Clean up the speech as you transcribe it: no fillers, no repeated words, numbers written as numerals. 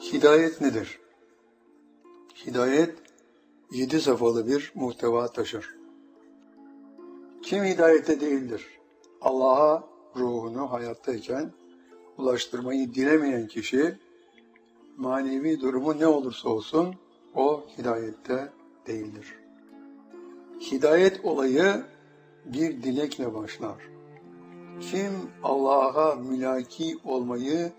Hidayet nedir? Hidayet 7 safhalı bir muhteva taşır. Kim hidayette değildir? Allah'a ruhunu hayattayken ulaştırmayı dilemeyen kişi, manevi durumu ne olursa olsun o hidayette değildir. Hidayet olayı bir dilekle başlar. Kim Allah'a mülaki olmayı